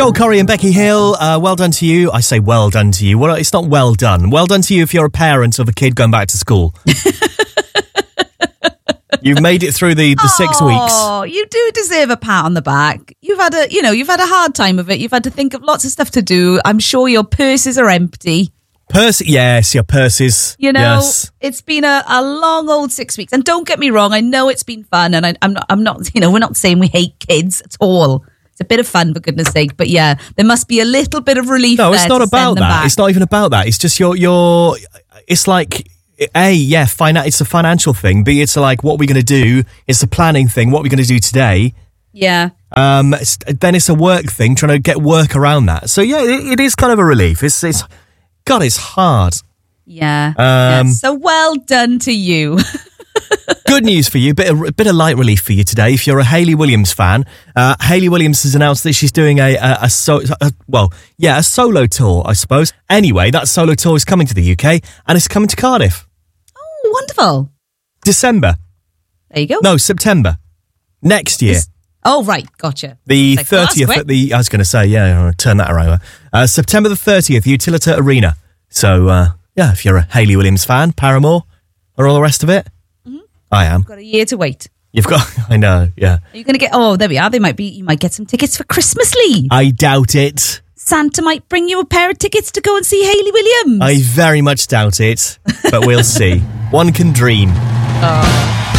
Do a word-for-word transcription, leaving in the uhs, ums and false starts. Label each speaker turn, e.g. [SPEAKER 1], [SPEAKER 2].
[SPEAKER 1] Joel Corry and Becky Hill, uh, well done to you. I say well done to you. Well, it's not well done. Well done to you if you're a parent of a kid going back to school. You've made it through the, the six
[SPEAKER 2] oh,
[SPEAKER 1] weeks.
[SPEAKER 2] Oh, you do deserve a pat on the back. You've had a, you know, you've had a hard time of it. You've had to think of lots of stuff to do. I'm sure your purses are empty.
[SPEAKER 1] Purse, yes, your purses.
[SPEAKER 2] You know,
[SPEAKER 1] yes.
[SPEAKER 2] It's been a, a long old six weeks. And don't get me wrong, I know it's been fun, and I, I'm not, I'm not, you know, we're not saying we hate kids at all. It's a bit of fun, for goodness sake. But yeah, there must be a little bit of relief.
[SPEAKER 1] No,
[SPEAKER 2] there
[SPEAKER 1] it's not
[SPEAKER 2] to
[SPEAKER 1] about
[SPEAKER 2] send them
[SPEAKER 1] that.
[SPEAKER 2] back.
[SPEAKER 1] It's not even about that. It's just your, your, it's like, A, yeah, finan- it's a financial thing. B, it's like, what we're going to do. It's a planning thing. What we're going to do today.
[SPEAKER 2] Yeah.
[SPEAKER 1] Um. It's, then it's a work thing, trying to get work around that. So yeah, it, it is kind of a relief. It's, it's, God, it's hard.
[SPEAKER 2] Yeah.
[SPEAKER 1] Um,
[SPEAKER 2] yeah. So well done to you.
[SPEAKER 1] Good news for you, bit of, a bit of light relief for you today. If you're a Hayley Williams fan, uh, Hayley Williams has announced that she's doing a, a, a, so, a well, yeah, a solo tour, I suppose. Anyway, that solo tour is coming to the U K and it's coming to Cardiff.
[SPEAKER 2] Oh, wonderful.
[SPEAKER 1] December.
[SPEAKER 2] There you go.
[SPEAKER 1] No, September. Next year.
[SPEAKER 2] This- oh, right. Gotcha.
[SPEAKER 1] The
[SPEAKER 2] Like, well, that's
[SPEAKER 1] thirtieth
[SPEAKER 2] quick.
[SPEAKER 1] at the, I was going to say, yeah, I'll turn that around. Uh, September the thirtieth, Utilita Arena. So, uh, yeah, if you're a Hayley Williams fan, Paramore, or all the rest of it, mm-hmm. I am.
[SPEAKER 2] Got a year to wait.
[SPEAKER 1] You've got, I know, yeah.
[SPEAKER 2] Are you going to get, oh, there we are. They might be, you might get some tickets for Christmas Eve.
[SPEAKER 1] I doubt it.
[SPEAKER 2] Santa might bring you a pair of tickets to go and see Hayley Williams.
[SPEAKER 1] I very much doubt it, but we'll see. One can dream.
[SPEAKER 2] Oh.